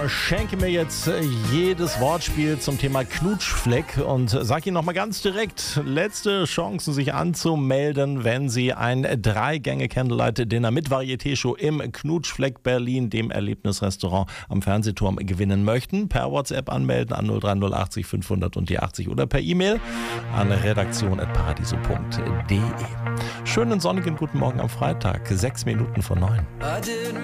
Schenke mir jetzt jedes Wortspiel zum Thema Knutschfleck und sag Ihnen nochmal ganz direkt, letzte Chance, sich anzumelden, wenn Sie ein 3-Gänge-Candlelight-Dinner mit Varieté-Show im Knutschfleck Berlin, dem Erlebnisrestaurant am Fernsehturm, gewinnen möchten. Per WhatsApp anmelden an 030 80 500 und die 80 oder per E-Mail an redaktion@paradiso.de. Schönen sonnigen guten Morgen am Freitag, 6 Minuten vor 9.